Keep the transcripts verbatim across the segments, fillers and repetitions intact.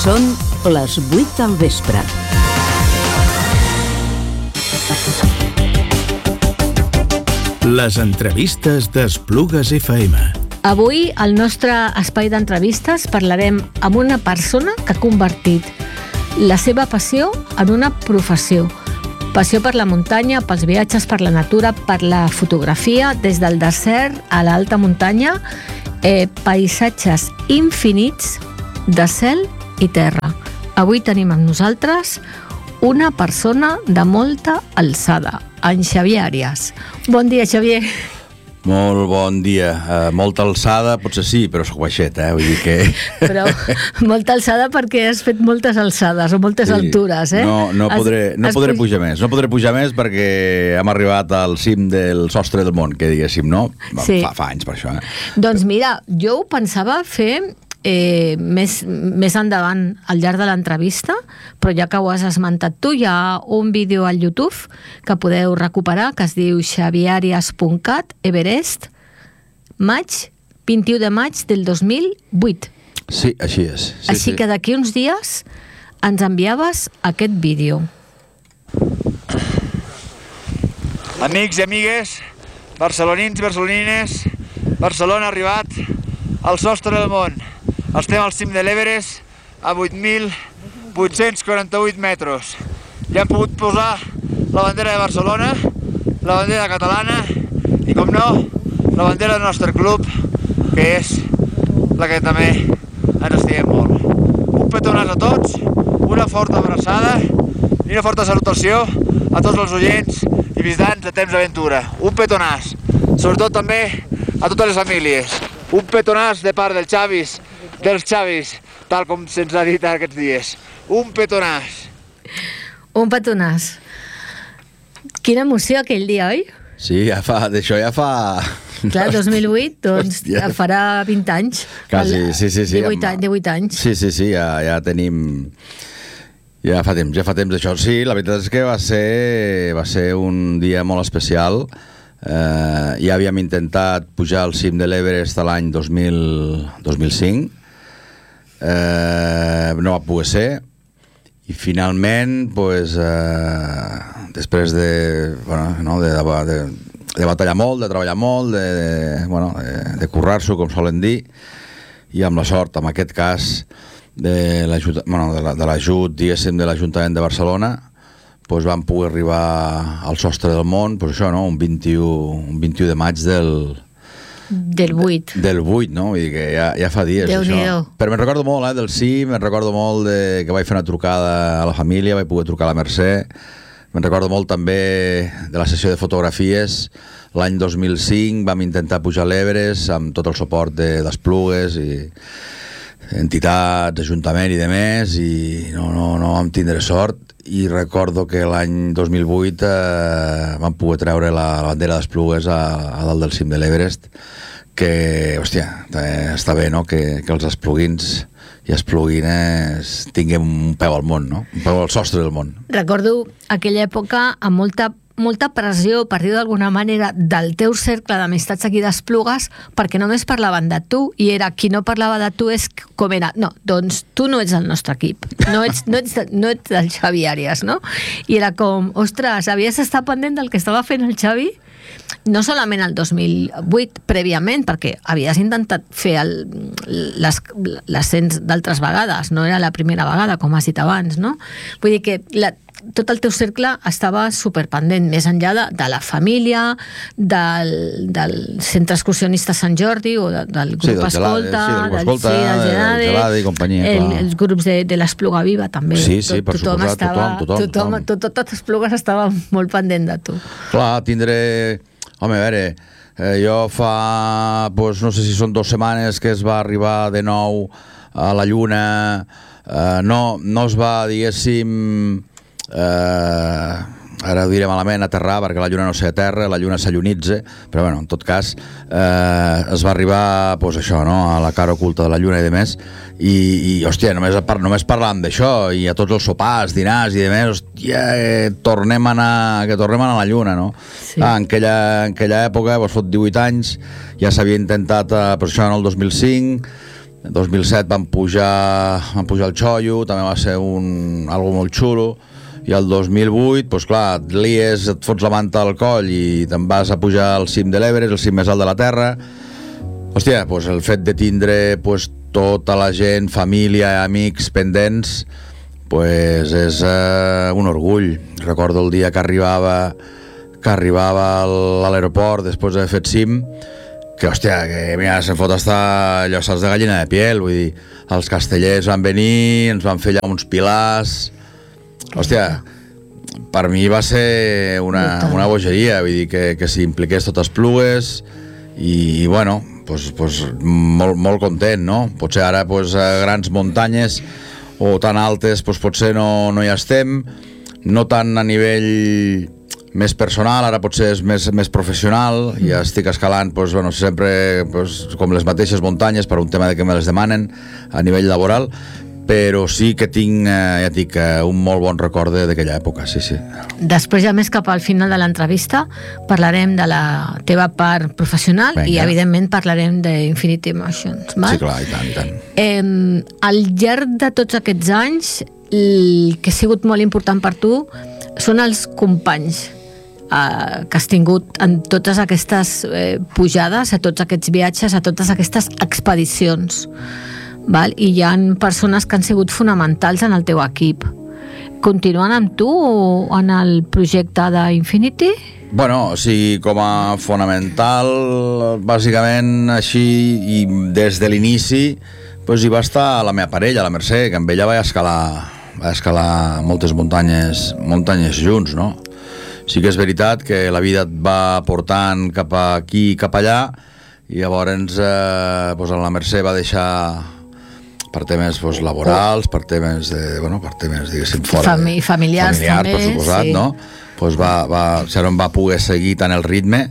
Són les vuit del vespre. Les entrevistes d'Esplugues F M. Avui, al nostre espai d'entrevistes, parlarem amb una persona que ha convertit la seva passió en una professió. Passió per la muntanya, pels viatges, per la natura, per la fotografia, des del desert a l'alta muntanya, eh, paisatges infinits de cel i terra. Avui tenim amb nosaltres una persona de molta alçada, en Xavier Àrias. Bon dia, Xavier. Molt bon dia. Uh, molta alçada, potser sí, però soc baixet, eh? Vull dir que... Però molta alçada perquè has fet moltes alçades o moltes sí, altures, eh? No, no has, podré, no podré puj... pujar més. No podré pujar més perquè hem arribat al cim del sostre del món, que diguéssim, no? Sí. Fa, fa anys per això, eh? Doncs mira, jo ho pensava fer... Eh, més, més endavant al llarg de l'entrevista, però ja que ho has esmentat tu, hi ha un vídeo al YouTube que podeu recuperar que es diu xaviarias punt cat Everest, maig, vint-i-u de maig del dos mil vuit. Sí, així és. Sí, així sí. que d'aquí uns dies ens enviaves aquest vídeo. Amics i amigues, barcelonins, barcelonines, Barcelona ha arribat al sostre del món. Estem al cim de l'Everest a vuit mil vuit-cents quaranta-vuit metres. Ja hem pogut posar la bandera de Barcelona, la bandera catalana i, com no, la bandera del nostre club, que és la que també ens estimem molt. Un petonàs a tots, una forta abraçada i una forta salutació a tots els oients i visitants de Temps d'Aventura. Un petonàs, sobretot també a totes les famílies. Un petonàs de part dels Xavis, dels Xavis, tal com se'ns ha dit aquests dies. Un petonàs. Un petonàs. Quina emoció aquell dia, oi? Sí, ja fa, d'això ja fa... Clar, dos mil vuit, doncs Hòstia. farà vint anys. Quasi, sí, sí, sí. divuit, amb... divuit anys. Sí, sí, sí, ja, ja tenim... Ja fa temps, ja fa temps d'això. Sí, la veritat és que va ser, va ser un dia molt especial. Eh, ja havíem intentat pujar al cim de l'Everest l'any dos mil cinc. Eh, no va poder ser. I finalment, pues, eh, després de, bueno, no, de, de, de batallar molt, de treballar molt, de, de, bueno, de, de currar-s'ho, com solen dir, i amb la sort, en aquest cas, de l'ajut, bueno, de, la, de l'ajut, diguéssim, de l'Ajuntament de Barcelona, pues vam poder arribar al sostre del món, pues això, no? un, vint-i-u, un vint-i-u de maig del... Del vuit. De, del vuit, no? Vull dir que ja, ja fa dies, això. Però me'n recordo molt, eh, del cim, me'n recordo molt de, que vaig fer una trucada a la família, vaig poder trucar a la Mercè, me'n recordo molt també de la sessió de fotografies. L'any dos mil cinc vam intentar pujar a l'Everest amb tot el suport de, d'Esplugues i entitats, ajuntament i demés, i no, no, no vam tindre sort. I recordo que l'any dos mil vuit eh, vam poder treure la, la bandera d'Esplugues a, a dalt del cim de l'Everest, que, hòstia, està bé, no?, que, que els espluguins i espluguines tinguem un peu al món, no?, un peu al sostre del món. Recordo aquella època amb molta molta pressió, per dir d'alguna manera, del teu cercle d'amistats aquí d'Esplugues, perquè només parlaven de tu, i era qui no parlava de tu és com era, no, doncs tu no ets el nostre equip, no ets, no ets, no ets del Xavi Àrias, no? I era com, ostres, havies d'estar pendent del que estava fent el Xavi? No solament el dos mil vuit, prèviament, perquè havies intentat fer el, les, l'ascens d'altres vegades, no era la primera vegada, com has dit abans, no? Vull dir que la, tot el teu cercle estava superpendent, més enllà de, de la família, del, del centre excursionista Sant Jordi, o de, del grup sí, Escolta, sí, del, del, Escolta, sí, del Gelade, del Gelade i companyia, el, els grups de, de l'Espluga Viva, també. Sí, sí, per tothom suposat, estava, tothom, tothom, tothom, tothom. tot, totes les Esplugues estaven molt pendent de tu. Clar, tindré... Home, a veure, eh, jo fa, pues, no sé si són dues setmanes que es va arribar de nou a la Lluna, eh, no, no es va, diguéssim, eh, ara ho diré malament, aterrar, perquè la Lluna no s'aterra, la Lluna s'allunitza, però bueno, en tot cas eh, es va arribar, pues, això, no?, a la cara oculta de la Lluna i demés, i, i hòstia, només, par només parlàvem d'això, i a tots els sopars, dinars i demés, hòstia, eh, tornem a anar, que tornem a anar a la Lluna, no? Sí. Ah, en, aquella, en aquella època, pues, fot divuit anys, ja s'havia intentat, eh, per això en el dos mil cinc, dos mil set vam pujar, vam pujar el Xollo, també va ser un, algo molt xulo, i el dos mil vuit, doncs clar, et lies, et fots la manta al coll i te'n vas a pujar al cim de l'Everest, el cim més alt de la Terra. Hòstia, doncs el fet de tindre doncs, tota la gent, família, amics pendents, pues és eh, un orgull. Recordo el dia que arribava que arribava a l'aeroport després d'haver fet cim, que hòstia, que mira, se'n fot estar allò salts de gallina de piel, vull dir, els castellers van venir, ens van fer allà uns pilars, hòstia, per mi va ser una, una bogeria, vull dir, que, que s'hi impliqués totes plugues, i, i bueno, pues, pues, molt, molt content, no? Potser ara pues, a grans muntanyes o tan altes pues, potser no, no hi estem, no tant a nivell més personal, ara potser és més, més professional, mm. ja estic escalant pues, bueno, sempre pues, com les mateixes muntanyes per un tema de que me les demanen a nivell laboral, però sí que tinc, eh, ja dic, un molt bon record d'aquella època, sí, sí. Després, ja més cap al final de l'entrevista, parlarem de la teva part professional. Venga. I, evidentment, parlarem d'Infinity Emotions. Val? Sí, clar, i tant, i tant. Eh, al llarg de tots aquests anys, el que ha sigut molt important per tu són els companys eh, que has tingut en totes aquestes eh, pujades, a tots aquests viatges, a totes aquestes expedicions. Val? I hi ha persones que han sigut fonamentals en el teu equip. Continuen amb tu en el projecte d'Infinity? Bueno, o sigui, com a fonamental, bàsicament així, i des de l'inici, pues, hi va estar la meva parella, la Mercè, que amb ella vaig escalar, vaig escalar moltes muntanyes, muntanyes junts, no? Sí que és veritat que la vida et va portant cap aquí i cap allà, i llavors eh, pues, la Mercè va deixar per temes pues, laborals, per temes de, bueno, per temes, diguéssim, fora Fami familiars, familiar, també, per suposat, sí. No? Pues va, va, no em va poder seguir tant el ritme,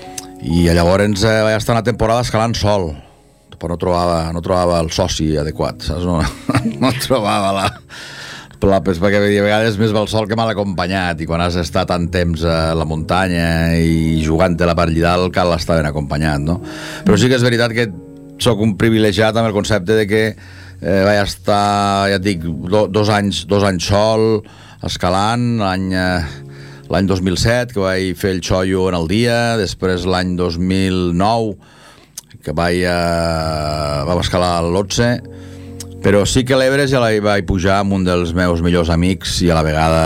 i llavors eh, vaig estar una temporada escalant sol, però no trobava, no trobava el soci adequat, saps? No, no trobava la... la pues, perquè a vegades més val sol que mal acompanyat, i quan has estat tant temps a la muntanya i jugant-te la part llidal cal estar ben acompanyat, no? Però sí que és veritat que sóc un privilegiat amb el concepte de que eh, vaig estar, ja et dic, do, dos, anys, dos anys sol escalant, l'any eh, l'any dos mil set, que vaig fer el Xollo en el dia, després l'any dos mil nou, que vaig, eh, vam escalar l'Otze, però sí que l'Everest ja la vaig pujar amb un dels meus millors amics i a la vegada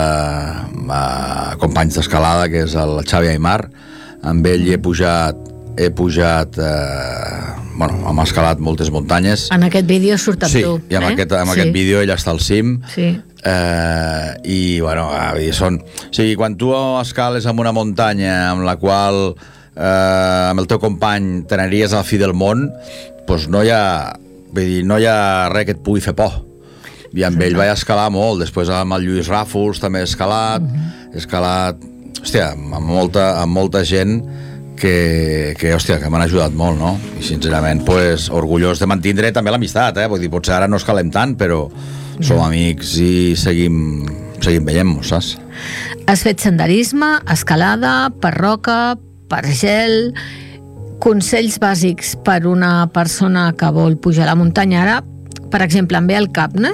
eh, companys d'escalada, que és el Xavi Aymar. Amb ell he pujat, he pujat, eh, bueno, hem escalat moltes muntanyes. En aquest vídeo surt amb sí, tu. Sí, i amb, eh? aquest, amb sí. aquest vídeo ell està al cim. Sí. Eh, I, bueno, són... O sigui, quan tu escales en una muntanya amb la qual eh, amb el teu company t'aniries a la fi del món, doncs no hi ha... Vull dir, no hi ha res que et pugui fer por. I amb ell vaig escalar molt. Després amb el Lluís Ràfols també he escalat. Uh-huh. He escalat, hòstia, amb molta, amb molta gent que, que, hòstia, que m'han ajudat molt, no? I sincerament, pues, orgullós de mantindre també l'amistat, eh? Vull dir, potser ara no escalem tant, però uh-huh. som amics i seguim, seguim veient-nos, saps? Has fet senderisme, escalada, per roca, per gel... Consells bàsics per una persona que vol pujar a la muntanya. Ara, per exemple, em ve al cap, no?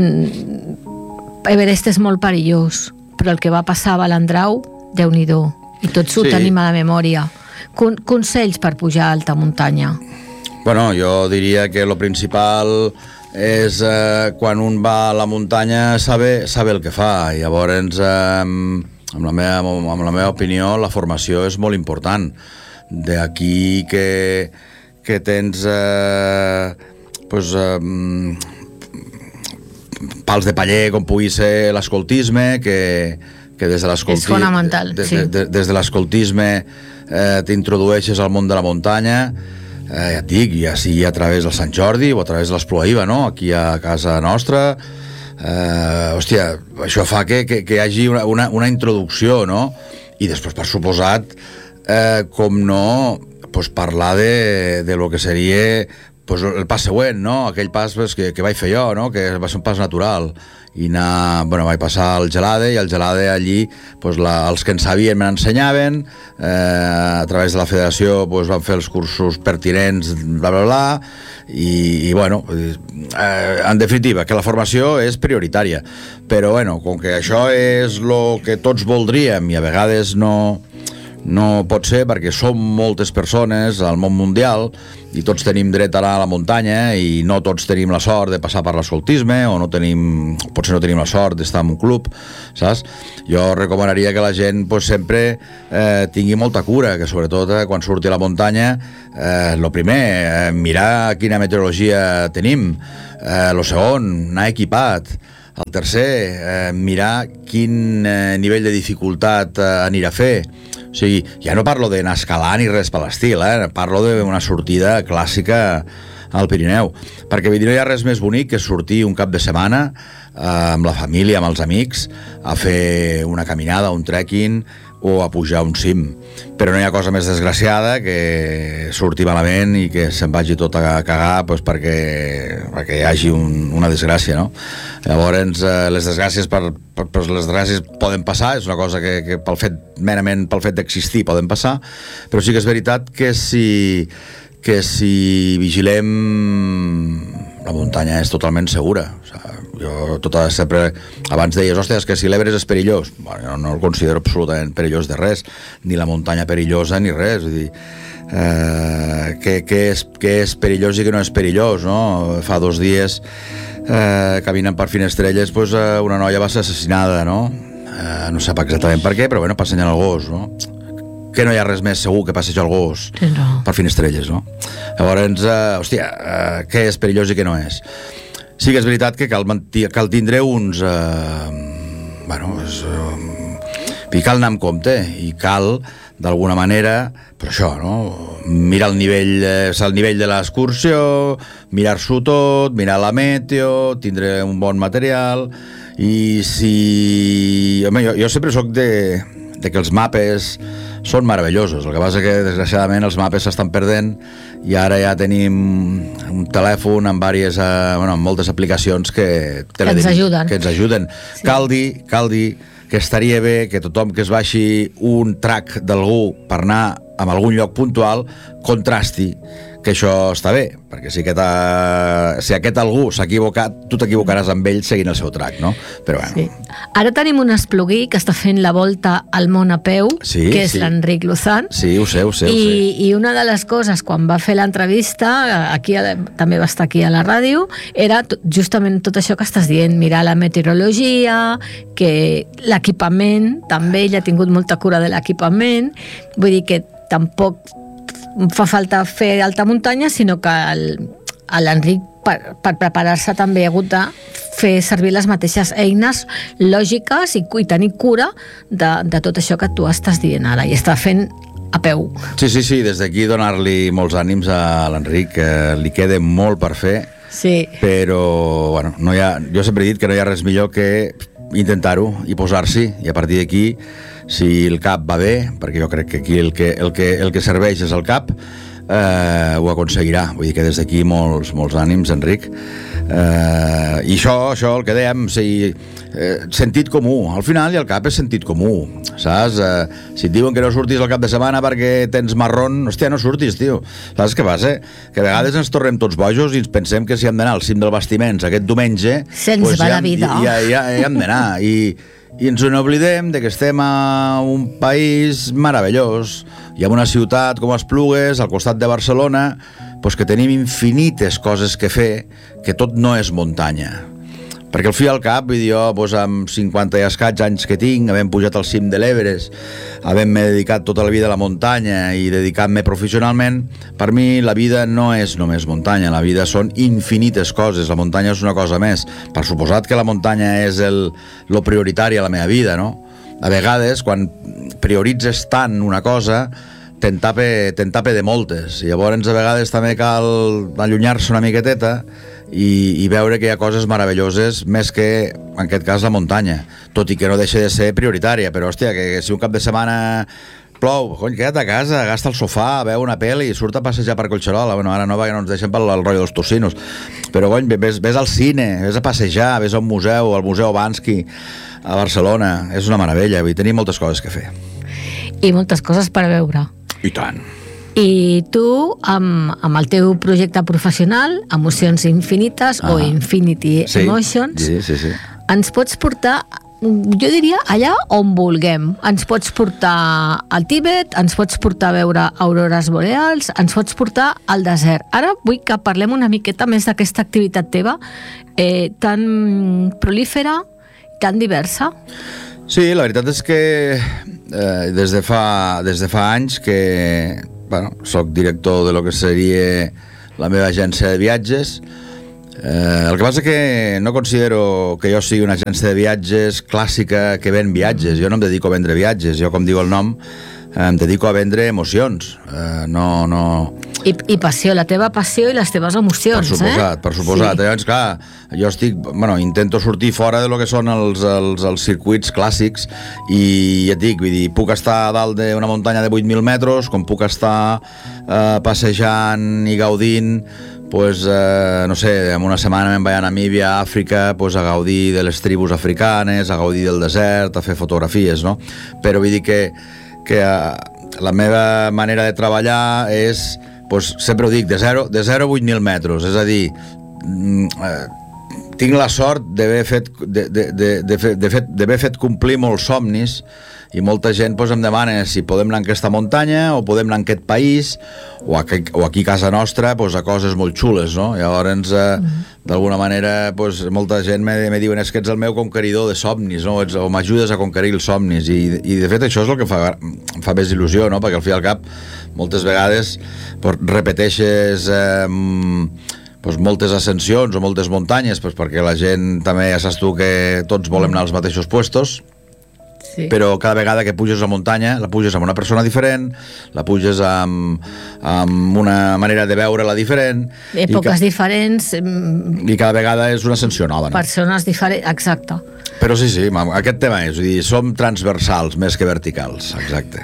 Everest és molt perillós, però el que va passar a Balandrau, Déu-n'hi-do, i tots ho sí. tenim a la memòria. Con consells per pujar a alta muntanya? Bueno, jo diria que lo principal és eh, quan un va a la muntanya saber, saber el que fa, i llavors eh, amb, la meva, amb la meva opinió la formació és molt important. D'aquí que, que tens eh, pues, eh, pals de paller com pugui ser l'escoltisme, que, que des de l'escoltisme... És fonamental, de, sí. De, de, des de l'escoltisme eh, t'introdueixes al món de la muntanya, eh, ja et dic, ja sigui a través del Sant Jordi o a través de l'Espluga, no? Aquí a casa nostra. Eh, hòstia, això fa que, que, que hi hagi una, una, una introducció, no? I després, per suposat, Eh, com no, pues parlar de, de lo que seria pues, el pas següent, no? Aquell pas pues, que, que vaig fer jo, no? Que va ser un pas natural. I anar, bueno, vaig passar al Gelade, i al Gelade allí pues, la, els que en sabien me n'ensenyaven, eh, a través de la federació pues, van fer els cursos pertinents, bla, bla, bla, i, i bueno, eh, en definitiva, que la formació és prioritària. Però, bueno, com que això és el que tots voldríem i a vegades no... no pot ser perquè som moltes persones al món mundial i tots tenim dret a anar a la muntanya i no tots tenim la sort de passar per l'escoltisme o no tenim, potser no tenim la sort d'estar en un club, saps? Jo recomanaria que la gent pues, sempre eh, tingui molta cura, que sobretot eh, quan surti a la muntanya eh, lo primer, eh, mirar quina meteorologia tenim, eh, lo segon, anar equipat, el tercer, eh, mirar quin eh, nivell de dificultat eh, anirà a fer. O sigui, ja no parlo d'anar escalar ni res per l'estil, eh? Parlo d'una sortida clàssica al Pirineu, perquè no hi ha res més bonic que sortir un cap de setmana eh, amb la família, amb els amics, a fer una caminada, un trekking o a pujar un cim. Però no hi ha cosa més desgraciada que sortir malament i que se'n vagi tot a cagar pues, perquè, perquè hi hagi un, una desgràcia, no? Llavors, eh, les desgràcies per, per, per les desgràcies poden passar, és una cosa que, que pel fet, merament pel fet d'existir poden passar, però sí que és veritat que si, que si vigilem la muntanya és totalment segura. O sigui, jo tota sempre abans deies, hòstia, que si l'Everest és perillós. Bueno, no el considero absolutament perillós de res, ni la muntanya perillosa ni res. Vull dir, eh, què, què, és, què és perillós i què no és perillós, no? Fa dos dies eh, caminant per Finestrelles pues, eh, una noia va ser assassinada, no? Eh, no sap exactament per què, però bueno, passejant el gos, no? Que no hi ha res més segur que passejar el gos sí, no. per Finestrelles, no? Llavors, eh, hòstia, eh, què és perillós i què no és? Sí que és veritat que cal, cal tindre uns... Eh, bueno, és, eh, i cal anar amb compte i cal, d'alguna manera, però això, no? Mirar el nivell, eh, el nivell de l'excursió, mirar-s'ho tot, mirar la meteo, tindre un bon material i si... Home, jo, jo sempre soc de, de que els mapes són meravellosos. El que passa que, desgraciadament, els mapes s'estan perdent i ara ja tenim un telèfon amb, diverses, eh, bueno, amb moltes aplicacions que, que ens ajuden. Que ens ajuden. Sí. Cal dir, cal dir que estaria bé que tothom que es baixi un track d'algú per anar a algun lloc puntual contrasti que això està bé, perquè si aquest, uh, si aquest algú s'ha equivocat, tu t'equivocaràs amb ell seguint el seu track, no? Però bueno. Sí. Ara tenim un esplugui que està fent la volta al món a peu, sí, que és sí. l'Enric Luzán. Sí, ho sé, ho sé, I, ho sé. I una de les coses, quan va fer l'entrevista, aquí també va estar aquí a la ràdio, era justament tot això que estàs dient, mirar la meteorologia, que l'equipament, també ell ha tingut molta cura de l'equipament, vull dir que tampoc fa falta fer alta muntanya, sinó que l'Enric per, per preparar-se també ha hagut de fer servir les mateixes eines lògiques i, i tenir cura de, de tot això que tu estàs dient ara i està fent a peu. Sí, sí, sí, des d'aquí donar-li molts ànims a l'Enric, que li queda molt per fer, sí. Però bueno, no hi ha, jo sempre he dit que no hi ha res millor que intentar-ho i posar-s'hi, i a partir d'aquí si el cap va bé, perquè jo crec que aquí el que, el que, el que serveix és el cap, eh, ho aconseguirà. Vull dir que des d'aquí molts, molts ànims, Enric. Eh, I això, això, el que dèiem, o sigui, eh, sentit comú. Al final i al cap és sentit comú, saps? Eh, si et diuen que no surtis al cap de setmana perquè tens marrón, hòstia, no surtis, tio. Saps què passa? Que a vegades ens tornem tots bojos i ens pensem que si hem d'anar al cim del Bastiments aquest diumenge... Se'ns pues va ja, la vida. Ja, ja, ja, ja hem d'anar. I... I ens n'oblidem de que estem a un país meravellós i en una ciutat com Esplugues, al costat de Barcelona, doncs que tenim infinites coses que fer, que tot no és muntanya. Perquè al fi al cap, vull dir, jo, doncs, amb cinquanta i escaig anys que tinc, havent pujat al cim de l'Everest, havent-me dedicat tota la vida a la muntanya i dedicat-me professionalment, per mi la vida no és només muntanya, la vida són infinites coses, la muntanya és una cosa més. Per suposat que la muntanya és el, lo prioritari a la meva vida, no? A vegades, quan prioritzes tant una cosa, te'n tape, te'n tape de moltes, i llavors a vegades també cal allunyar-se una miqueteta i, i veure que hi ha coses meravelloses més que, en aquest cas, la muntanya, tot i que no deixa de ser prioritària, però hòstia, que, que si un cap de setmana plou, cony, queda't a casa, gasta el sofà, veu una pel·li, surt a passejar per Collserola. Bueno, ara no, perquè no ens deixen pel el rotllo dels tocinos. Però, cony, ves, ves al cine, ves a passejar, ves a un museu, al Museu Bansky, a Barcelona. És una meravella, vull tenir moltes coses que fer. I moltes coses per veure. I tant. I tu, amb, amb el teu projecte professional, Emocions Infinites, ah, o Infinity sí, Emotions, sí, sí, sí. ens pots portar, jo diria, allà on vulguem. Ens pots portar al Tíbet, ens pots portar a veure aurores boreals, ens pots portar al desert. Ara vull que parlem una miqueta més d'aquesta activitat teva, eh, tan prolífera, tan diversa. Sí, la veritat és que eh, des, de fa, des de fa anys que bueno, soc director de lo que seria la meva agència de viatges. Eh, el que passa que no considero que jo sigui una agència de viatges clàssica que ven viatges. Jo no em dedico a vendre viatges. Jo, com diu el nom, em dedico a vendre emocions. Eh, no, no... I, I passió, la teva passió i les teves emocions, per suposat, eh? Per suposat, sí. Llavors, clar, jo estic, bueno, intento sortir fora de lo que són els, els, els circuits clàssics i ja et dic, vull dir, puc estar a dalt d'una muntanya de vuit mil metres, com puc estar eh, passejant i gaudint, pues, eh, no sé, en una setmana me'n vaig a Namíbia, a Àfrica, pues, a gaudir de les tribus africanes, a gaudir del desert, a fer fotografies, no? Però vull dir que, que eh, la meva manera de treballar és, pues, sempre ho dic, de zero a vuit mil metres, és a dir, eh, tinc la sort d'haver fet, de, de, de, de, de fet, d'haver fet complir molts somnis, i molta gent pues, em demana si podem anar en aquesta muntanya o podem anar en aquest país o aquí, o aquí a casa nostra pues, a coses molt xules, no? Llavors eh, mm. d'alguna manera pues, molta gent me, me diuen és que ets el meu conqueridor de somnis, no? Ets, o m'ajudes a conquerir els somnis i, i de fet això és el que fa, fa més il·lusió, no? Perquè al fi i al cap moltes vegades pues, repeteixes eh, pues, moltes ascensions o moltes muntanyes pues, perquè la gent també ja saps tu que tots volem anar als mateixos puestos. Sí. Però cada vegada que puges a muntanya la puges amb una persona diferent, la puges amb, amb una manera de veure-la diferent, èpoques i diferents, i cada vegada és una ascensió nova, no? Persones diferents, exacte. Però sí, sí, aquest tema és, dir, som transversals més que verticals, exacte.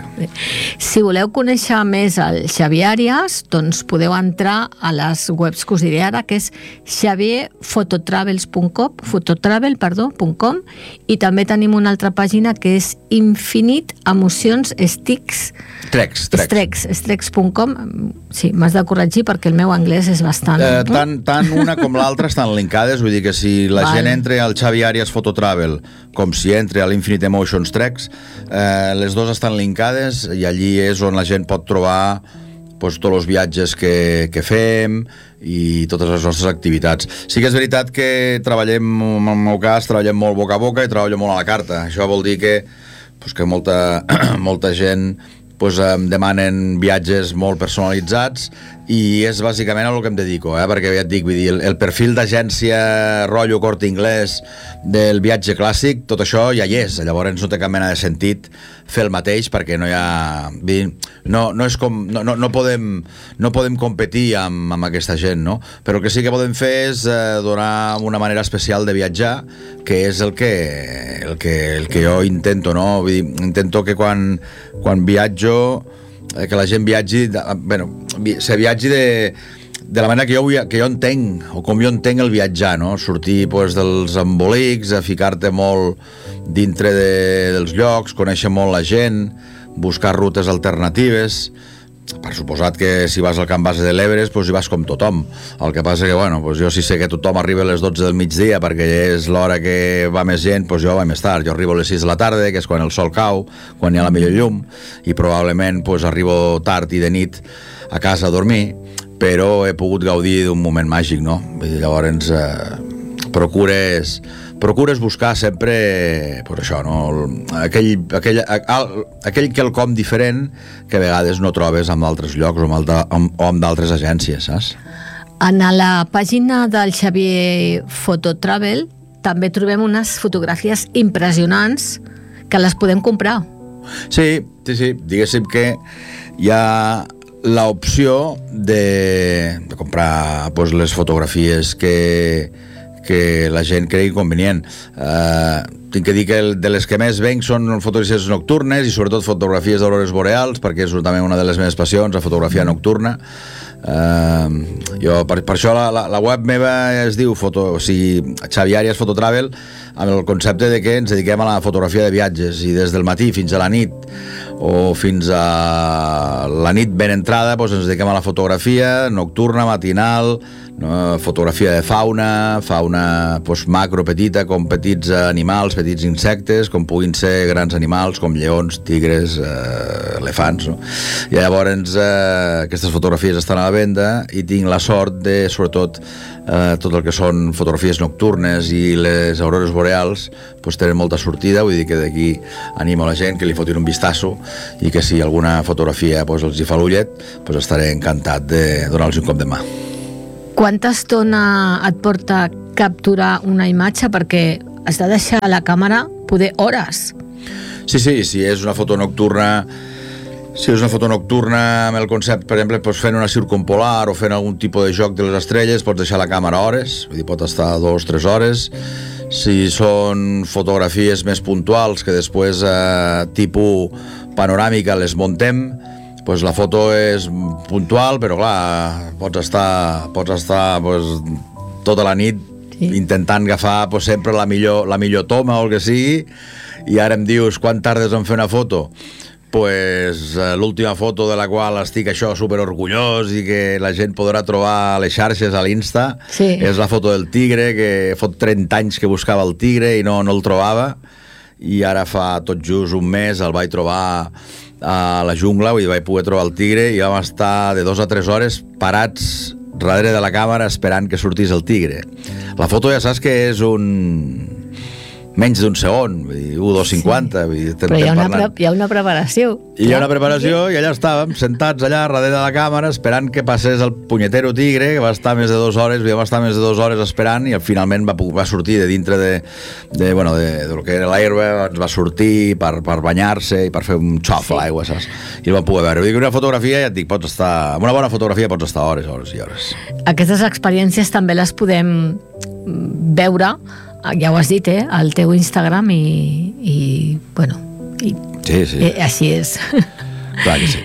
Si voleu conèixer més el Xavier Àrias, doncs podeu entrar a les webs que us diré ara, que és xavier fototravels punt com, fototravel, perdó, .com, i també tenim una altra pàgina que és Infinite Emocions Sticks, Trex, Trex. Trex, Trex punt com. Sí, m'has de corregir perquè el meu anglès és bastant... Eh, tant, tant una com l'altra estan linkades, vull dir que si la vale. Gent entra al Xavier Àrias Fototravel com si entra a l'Infinite Emotions Trex, eh, les dues estan linkades i allí és on la gent pot trobar pues, tots els viatges que, que fem i totes les nostres activitats. Sí que és veritat que treballem, en el meu cas, treballem molt boca a boca i treballo molt a la carta. Això vol dir que, pues, que molta, molta gent pues, em demanen viatges molt personalitzats i és bàsicament a el que em dedico, eh? Perquè ja et dic, vull dir, el, el perfil d'agència rotllo Corte Inglés del viatge clàssic, tot això ja hi és, llavors no té cap mena de sentit fer el mateix perquè no hi ha... No, no, és com, no, no, no, podem, no podem competir amb, amb aquesta gent, no? Però el que sí que podem fer és eh, donar una manera especial de viatjar, que és el que, el que, el que jo intento, no? Vull dir, intento que quan, quan viatjo que la gent viatgi, bueno, se viatgi de, de la manera que jo, vull, que jo entenc, o com jo entenc el viatjar, no? Sortir pues, dels embolics, a ficar-te molt dintre de, dels llocs, conèixer molt la gent, buscar rutes alternatives. Per suposat que si vas al Camp Base de l'Everest pues hi vas com tothom. El que passa que, bueno, pues jo si sé que tothom arriba a les dotze del migdia perquè és l'hora que va més gent, pues jo vaig més tard. Jo arribo a les sis de la tarda, que és quan el sol cau, quan hi ha la millor llum, i probablement pues, arribo tard i de nit a casa a dormir, però he pogut gaudir d'un moment màgic, no? Llavors eh, procures... procures buscar sempre pues això, no? aquell, aquell, aquell quelcom diferent que a vegades no trobes en altres llocs o amb d'altres agències, saps? En la pàgina del Xavier Fototravel també trobem unes fotografies impressionants que les podem comprar. Sí, sí, sí. Diguéssim que hi ha l'opció de, de comprar pues, les fotografies que que la gent cregui convenient. Eh, tinc que dir que el, de les que més venc són fotografies nocturnes i sobretot fotografies d'aurores boreals, perquè és també una de les meves passions, la fotografia nocturna. Uh, jo, per, per això la, la, la web meva es diu foto, o sigui, Xavi Arias Fototravel, amb el concepte de que ens dediquem a la fotografia de viatges, i des del matí fins a la nit o fins a la nit ben entrada, doncs ens dediquem a la fotografia nocturna, matinal, no? Fotografia de fauna, fauna doncs, macro petita, com petits animals, petits insectes, com puguin ser grans animals com lleons, tigres, eh, elefants, no? I llavors eh, aquestes fotografies estan a la venda i tinc la sort de, sobretot, eh, tot el que són fotografies nocturnes i les aurores boreals, doncs tenen molta sortida, vull dir que d'aquí animo la gent que li fotin un vistazo i que si alguna fotografia doncs, els hi fa l'ullet, doncs estaré encantat de donar-los un cop de mà. Quanta estona et porta capturar una imatge? Perquè has de deixar a la càmera poder hores. Sí, sí, si és una foto nocturna, si és una foto nocturna amb el concepte, per exemple, doncs fent una circumpolar o fent algun tipus de joc de les estrelles, pots deixar la càmera hores, vull dir, pot estar dos, tres hores. Si són fotografies més puntuals, que després, eh, tipus panoràmica, les montem, pues la foto és puntual, però clar, pots estar, pots estar pues, tota la nit sí. intentant agafar pues, sempre la millor, la millor toma o el que sigui, i ara em dius quan tardes en fer una foto? Pues l'última foto de la qual estic això super orgullós i que la gent podrà trobar a les xarxes, a l'Insta, sí. és la foto del tigre, que fot trenta anys que buscava el tigre i no, no el trobava, i ara fa tot just un mes el vaig trobar a la jungla, vull dir, vaig poder trobar el tigre i vam estar de dos a tres hores parats darrere de la càmera esperant que sortís el tigre. La foto ja saps que és un... menys d'un segon, vull dir, u, dos, cinquanta. Sí. Però hi ha, una pre hi ha una preparació. I hi ha una preparació i allà estàvem, sentats allà darrere de la càmera, esperant que passés el punyetero tigre, que va estar més de dues hores, vam estar més de dues hores esperant, i finalment va, va sortir de dintre de, de, bueno, de, de lo que era l'aigua, ens va sortir per, per banyar-se i per fer un xof sí. a l'aigua, saps? I el vam poder veure. Vull dir que una fotografia, ja et dic, pots estar... Amb una bona fotografia pots estar hores, hores i hores. Aquestes experiències també les podem veure, ja ho has dit, eh? Al teu Instagram i, i bueno, i, sí, sí. I, així és. Clar que sí.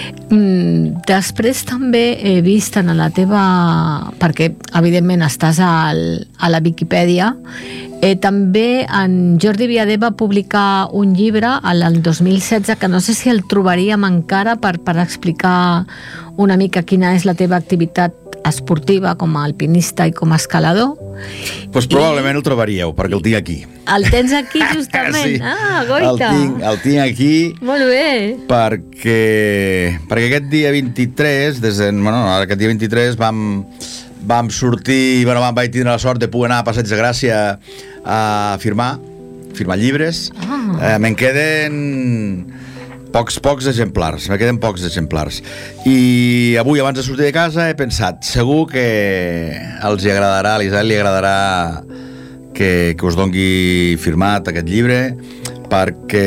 Mm, després també he vist en la teva... perquè evidentment estàs al, a la Viquipèdia, eh, també en Jordi Viader va publicar un llibre el dos mil setze que no sé si el trobaríem encara per, per explicar una mica quina és la teva activitat esportiva com a alpinista i com a escalador. Pues probablement I... el trobaríeu, perquè el tinc aquí. El tens aquí, justament? Sí. Ah, goita! El tinc, el tinc aquí. Molt bé. Perquè, perquè aquest dia vint-i-tres, des de, bueno, aquest dia vint-i-tres vam, vam sortir, bueno, vam, vaig tindre la sort de poder anar a Passeig de Gràcia a firmar, firmar llibres. Ah. Eh, me'n queden... Pocs, pocs exemplars, me queden pocs exemplars. I avui, abans de sortir de casa, he pensat, segur que els hi agradarà, a l'Israel li agradarà que, que us dongui firmat aquest llibre, perquè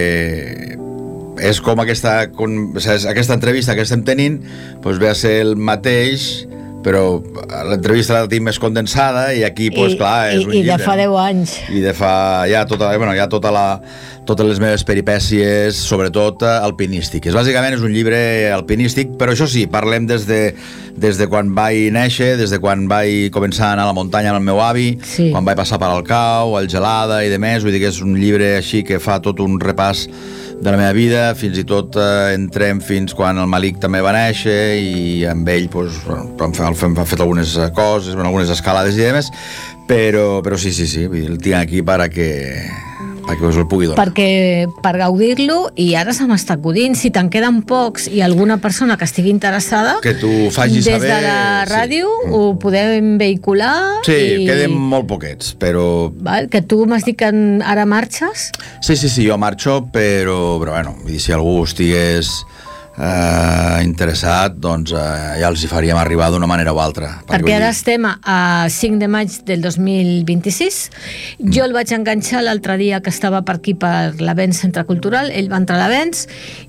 és com aquesta, com, aquesta entrevista que estem tenint, doncs ve a ser el mateix, però l'entrevista la tinc més condensada i aquí, doncs, clar, és I, un i llibre. I de fa deu anys. I de fa, ja tota, bueno, ja tota la, totes les meves peripècies, sobretot alpinístiques. Bàsicament és un llibre alpinístic, però això sí, parlem des de, des de quan vaig néixer, des de quan vaig començar a anar a la muntanya amb el meu avi, sí. quan vaig passar per Alcau, el Gelada i de més, vull dir que és un llibre així que fa tot un repàs de la meva vida, fins i tot eh, entrem fins quan el Malik també va néixer i amb ell doncs, hem, hem, hem fet algunes coses, algunes escalades i demés, però, però sí, sí, sí, el tinc aquí perquè, perquè us el pugui donar. Perquè per gaudir-lo, i ara se m'està acudint, si te'n queden pocs i alguna persona que estigui interessada, que t'ho faci des saber, de la ràdio sí. ho podem vehicular. Sí, i... queden molt poquets, però... Val? Que tu m'has dit que ara marxes? Sí, sí, sí, jo marxo, però, però bueno, si algú estigués eh, interessat, doncs eh, ja els hi faríem arribar d'una manera o altra. Perquè ara estem a cinc de maig del dos mil vint-i-sis. Jo el vaig enganxar l'altre dia que estava per aquí per l'Avenç Centre Cultural, ell va entrar a l'Avenç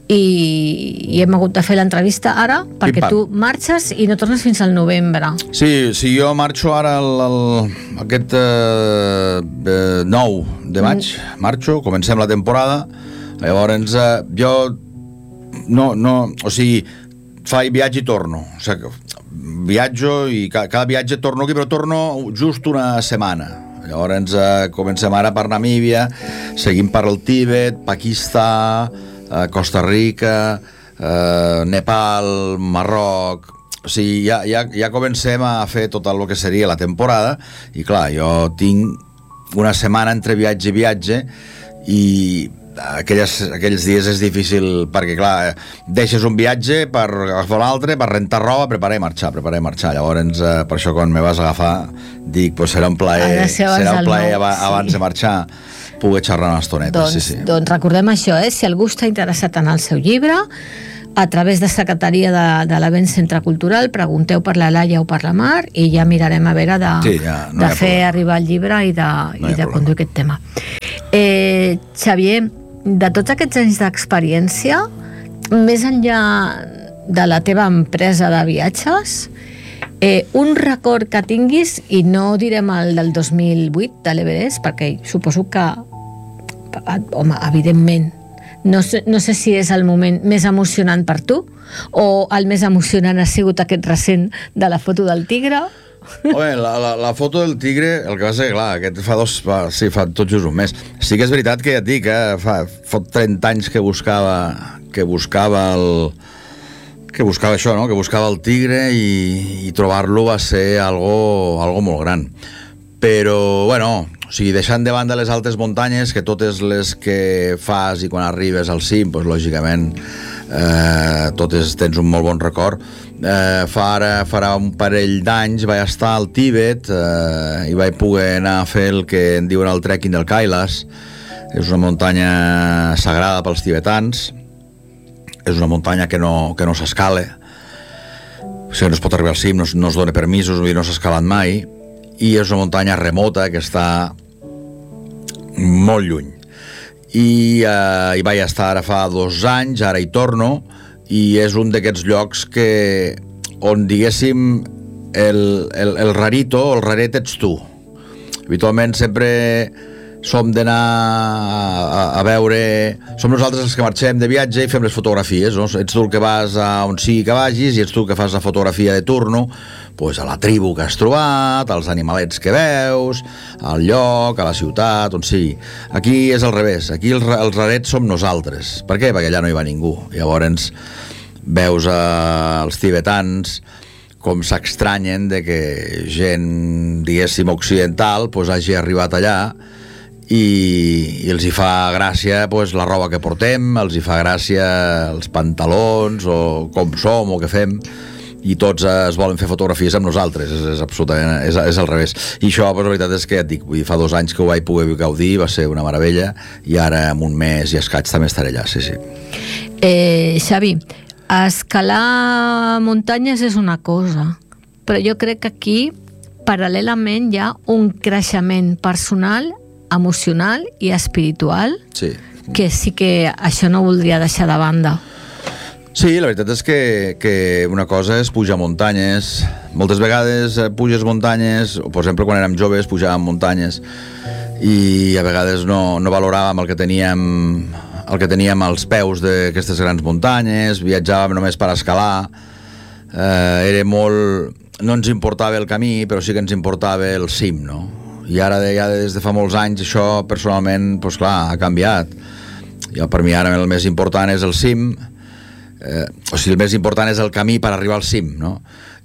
i, i hem hagut de fer l'entrevista ara perquè tu marxes i no tornes fins al novembre. Sí, sí, jo marxo ara el, el, aquest eh, eh, nou de maig, mm. marxo, comencem la temporada, llavors eh, jo no, no, o sigui, faig viatge i torno, o sigui, viatjo i ca, cada viatge torno aquí, però torno just una setmana. Llavors eh, comencem ara per Namíbia, seguim per el Tíbet, Pakistà, eh, Costa Rica, eh, Nepal, Marroc. O sigui, ja, ja, ja comencem a fer tot el que seria la temporada i clar, jo tinc una setmana entre viatge i viatge i aquelles, aquells dies és difícil perquè clar, deixes un viatge per agafar un altre, per rentar roba, preparar i marxar, preparar i marxar. Llavors eh, per això quan me vas agafar dic, pues serà un plaer, serà un plaer ab sí. abans de marxar poder xerrar una estoneta. Doncs, sí, sí. doncs recordem això, eh? Si algú està interessat en el seu llibre, a través de secretaria de, de l'Avenç Centre Cultural, pregunteu per la Laia o per la Mar i ja mirarem a veure de, sí, ja, no de fer problema. Arribar el llibre i de, no i de conduir aquest tema. Eh, Xavier, de tots aquests anys d'experiència, més enllà de la teva empresa de viatges, eh, un record que tinguis, i no direm el del dos mil vuit de l'Everest, perquè suposo que, home, evidentment, no sé, no sé si és el moment més emocionant per tu, o el més emocionant ha sigut aquest recent de la foto del tigre. Home, la, la, la foto del tigre, el que va ser, clar, aquest fa dos, fa, sí, fa tot just un mes. Sí que és veritat que ja et dic, eh, fa, fa trenta anys que buscava, que buscava el, que buscava això, no? Que buscava el tigre i, i trobar-lo va ser algo, algo molt gran. Però, bueno, o sigui, deixant de banda les altes muntanyes, que totes les que fas i quan arribes al cim, doncs, lògicament, eh, totes tens un molt bon record. Eh, fa ara, farà un parell d'anys vaig estar al Tíbet eh, i vaig poder anar a fer el que en diuen el trekking del Kailas. És una muntanya sagrada pels tibetans, és una muntanya que no, que no s'escala, o sigui, no es pot arribar al cim, no, no es dona permisos, no s'ha escalat mai, i és una muntanya remota que està molt lluny. I eh, hi vaig estar ara fa dos anys, ara hi torno, i és un d'aquests llocs que on, diguéssim, el, el, el rarito, el raret ets tu. Habitualment sempre som d'anar a, a veure... Som nosaltres els que marxem de viatge i fem les fotografies, no? Ets tu el que vas a on sigui que vagis i ets tu el que fas la fotografia de turno, pues a la tribu que has trobat, als animalets que veus, al lloc, a la ciutat, on sigui. Aquí és al revés, aquí els, els rarets som nosaltres. Per què? Perquè allà no hi va ningú. Llavors veus eh, els tibetans com s'extranyen de que gent, diguéssim, occidental pues, hagi arribat allà i, i els hi fa gràcia pues, la roba que portem, els hi fa gràcia els pantalons o com som o què fem, i tots es volen fer fotografies amb nosaltres. És, és absolutament, és, és al revés. I això, pues, la veritat és que ja et dic, vull dir, fa dos anys que ho vaig poder gaudir, va ser una meravella, i ara en un mes i escaig també estaré allà, sí, sí. Eh, Xavi, escalar muntanyes és una cosa, però jo crec que aquí, paral·lelament, hi ha un creixement personal, emocional i espiritual, sí, que sí que això no voldria deixar de banda. Sí, la veritat és que, que una cosa és pujar muntanyes. Moltes vegades puges muntanyes, o per exemple quan érem joves pujàvem muntanyes i a vegades no, no valoràvem el que teníem el que teníem als peus d'aquestes grans muntanyes, viatjàvem només per escalar, eh, era molt... no ens importava el camí, però sí que ens importava el cim, no? I ara ja des de fa molts anys això personalment, doncs clar, ha canviat. Jo, per mi ara el més important és el cim, Eh, o sigui, el més important és el camí per arribar al cim, no?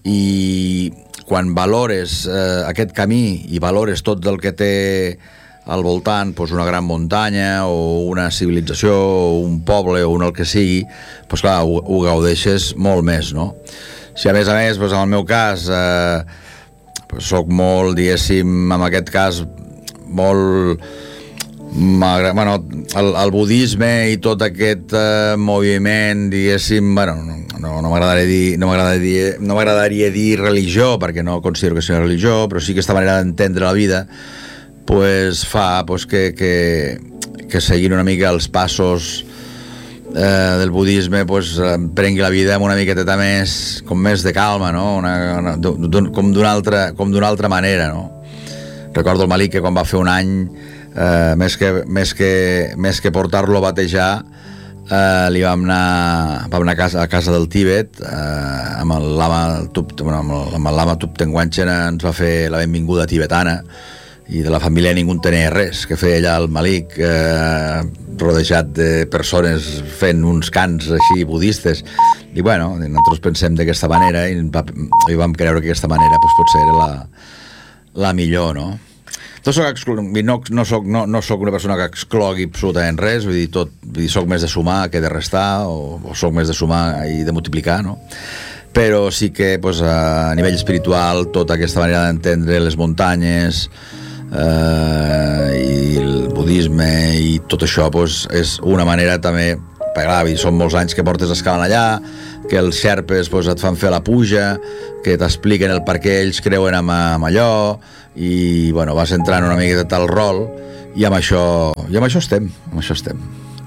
I quan valores eh, aquest camí i valores tot el que té al voltant, doncs una gran muntanya o una civilització o un poble o un el que sigui, doncs clar, ho, ho gaudeixes molt més, no? Si a més a més, doncs en el meu cas eh, doncs soc molt, diguéssim, en aquest cas molt... Bueno, el, el budisme i tot aquest uh, moviment, diguéssim, bueno, no, no, no m'agradaria dir, no m'agradaria dir, no m'agradaria dir religió, perquè no considero que sigui religió, però sí que aquesta manera d'entendre la vida pues, fa pues, que, que, que seguint una mica els passos eh, del budisme pues, prengui la vida amb una miqueta més, com més de calma, no? Una, una, com d'una altra, com d'una altra manera, no? Recordo el Malik que quan va fer un any Uh, més, que, més, que, més que portar-lo a batejar uh, li vam anar, vam anar a, casa, a casa del Tíbet uh, amb el lama Tup, bueno, amb el lama Thupten Wanchen ens va fer la benvinguda tibetana i de la família ningú en tenia res que feia allà el Malik uh, rodejat de persones fent uns cants així budistes i bueno, nosaltres pensem d'aquesta manera i, va, i vam creure que aquesta manera pues, potser era la, la millor, no? No soc, no, no, soc, no, no soc una persona que exclogui absolutament res, vull dir, tot, vull dir, soc més de sumar que de restar, o, o soc més de sumar i de multiplicar, no? Però sí que pues, a nivell espiritual tota aquesta manera d'entendre les muntanyes eh, i el budisme i tot això pues, és una manera també, perquè clar, són molts anys que portes escalant allà, que els xerpes pues, et fan fer la puja, que t'expliquen el per què ells creuen en, en allò, i bueno, vas entrant una miqueta tal rol i amb això, i amb això estem amb això estem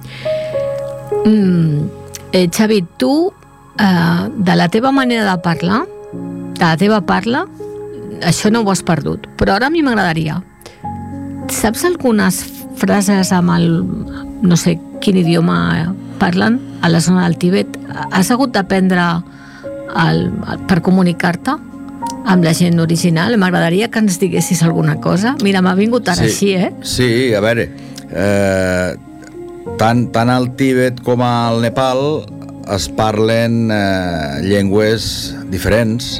mm, eh, Xavi, tu eh, de la teva manera de parlar de la teva parla això no ho has perdut, però ara a mi m'agradaria saps algunes frases amb el no sé quin idioma parlen a la zona del Tíbet, has hagut d'aprendre el, el, per comunicar-te amb la gent original? M'agradaria que ens diguessis alguna cosa. Mira, m'ha vingut ara sí, així, eh? Sí, a veure, eh, tant, tant al Tíbet com al Nepal es parlen eh, llengües diferents.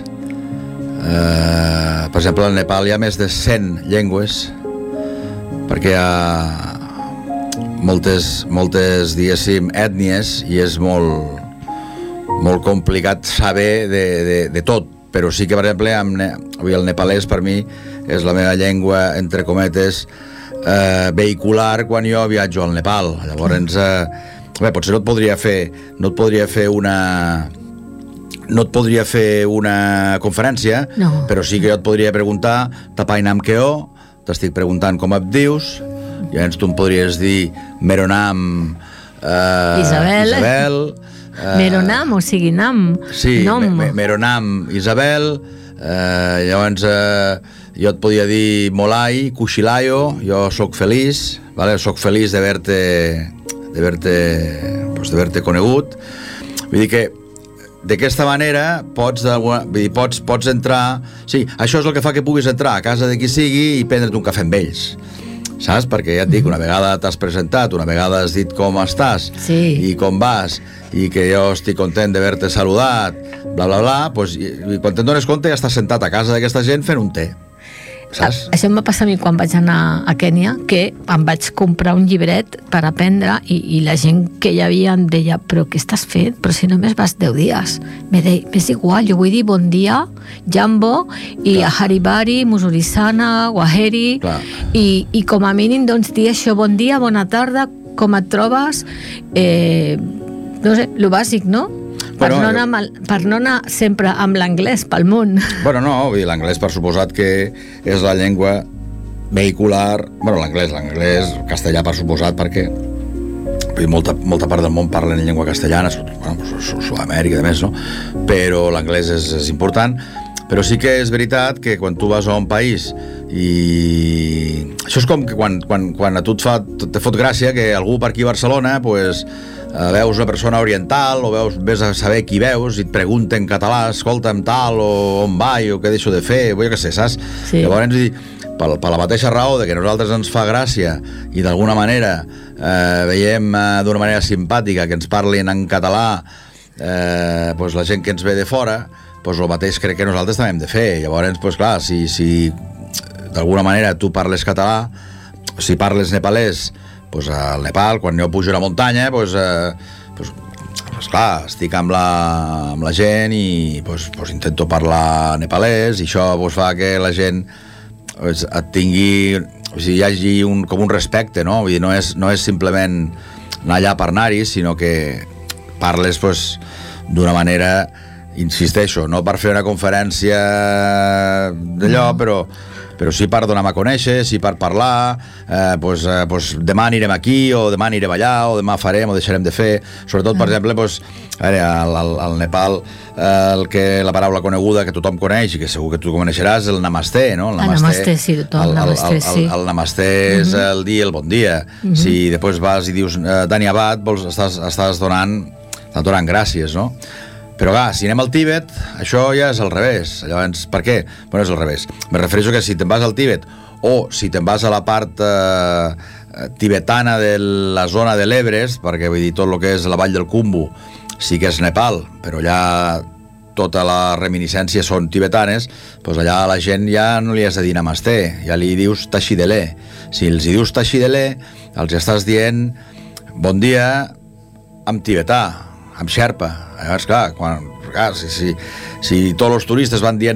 Eh, per exemple, al Nepal hi ha més de cent llengües, perquè hi ha moltes, moltes diguéssim, ètnies i és molt, molt complicat saber de, de, de tot. Però sí que, per exemple, amb, el nepalès per mi és la meva llengua, entre cometes, eh, vehicular quan jo viatjo al Nepal. Llavors, eh, bé, potser no et podria fer, no et podria fer una... no et podria fer una conferència, no. Però sí que jo et podria preguntar Tapainam Keo, t'estic preguntant com et dius, i llavors tu em podries dir Meronam eh, Isabel, Isabel Uh, Meronam, o sigui, Nam. Sí, me, me, Meronam, Isabel. Uh, llavors, uh, jo et podia dir Molai, Kushilayo, jo sóc feliç, vale? Sóc feliç d'haver-te d'haver-te pues, d'haver-te conegut. Vull dir que d'aquesta manera pots, vull dir, pots, pots entrar... Sí, això és el que fa que puguis entrar a casa de qui sigui i prendre't un cafè amb ells. Saps? Perquè ja et dic, una vegada t'has presentat, una vegada has dit com estàs sí. I com vas, i que jo estic content d'haver-te saludat, bla, bla, bla, doncs, i, i quan te'n dones compte ja estàs sentat a casa d'aquesta gent fent un té. Saps? Això em va passar a mi quan vaig anar a Kènia, que em vaig comprar un llibret per aprendre i, i la gent que hi havia em deia, però què estàs fent? Però si només vas deu dies. M'és igual, jo vull dir bon dia, Jambo, i Clar. Haribari, Musurisana, Waheri, i, i com a mínim doncs dir això, bon dia, bona tarda, com et trobes, eh, no sé, lo bàsic, no? Per, bueno, no anar mal, per no anar sempre amb l'anglès pel món. Bueno, no, l'anglès per suposat que és la llengua vehicular, bueno, l'anglès, l'anglès, castellà per suposat, perquè molta, molta part del món parlen en llengua castellana, bueno, Sud-amèrica i més, no? Però l'anglès és, és important, però sí que és veritat que quan tu vas a un país i... Això és com que quan, quan, quan a tu et, fa, te fot gràcia que algú per aquí a Barcelona, pues, Uh, veus una persona oriental o veus, ves a saber qui veus i et pregunta en català, escolta'm tal o on vaig o què deixo de fer, o jo què sé, saps? Sí. Llavors, per, per la mateixa raó de que a nosaltres ens fa gràcia i d'alguna manera eh, veiem eh, d'una manera simpàtica que ens parlin en català eh, pues la gent que ens ve de fora, pues el mateix crec que nosaltres també hem de fer. Llavors, pues clar, si, si d'alguna manera tu parles català, si parles nepalès, pues al Nepal, quan jo pujo a la muntanya, pues, eh, pues, pues clar, estic amb la, amb la gent i pues, pues intento parlar nepalès i això pues, fa que la gent pues, et tingui o sigui, hi hagi un, com un respecte, no? Vull dir, no és, no és simplement anar allà per anar-hi, sinó que parles pues, d'una manera, insisteixo, no per fer una conferència d'allò, no. però però sí per donar-me a conèixer, sí per parlar, eh, pues, eh, pues demà anirem aquí, o demà anirem allà, o demà farem, o deixarem de fer. Sobretot, per exemple, pues, a veure, al, al, al Nepal, eh, el que, la paraula coneguda que tothom coneix, i que segur que tu coneixeràs, el namasté, no? El namasté, el namasté sí, tothom, el, el, namasté, sí. El, el, el namasté és uh-huh. el dia, el bon dia. Uh-huh. Si després vas i dius eh, Dani Abad, vols, estàs, estàs donant, estàs donant gràcies, no? Però clar, si anem al Tíbet, això ja és al revés. Llavors, per què? Bueno, és al revés. Me refereixo que si te'n vas al Tíbet o si te'n vas a la part eh, tibetana de la zona de l'Everest, perquè vull dir, tot el que és la vall del Khumbu sí que és Nepal, però allà tota la reminiscència són tibetanes, doncs allà la gent ja no li has de dir namasté, ja li dius tashidele. Si els hi dius tashidele, els estàs dient bon dia en tibetà, amb xerpa. Llavors, clar, quan, clar si, si, si tots els turistes van dient